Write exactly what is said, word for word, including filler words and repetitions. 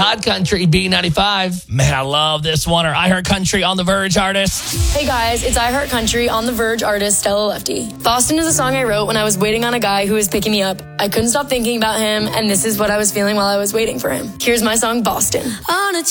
Hot Country, B ninety-five. Man, I love this one. Or I Heart Country on The Verge artist. Hey guys, it's I Heart Country on The Verge artist Stella Lefty. Boston is a song I wrote when I was waiting on a guy who was picking me up. I couldn't stop thinking about him, and this is what I was feeling while I was waiting for him. Here's my song, Boston. On a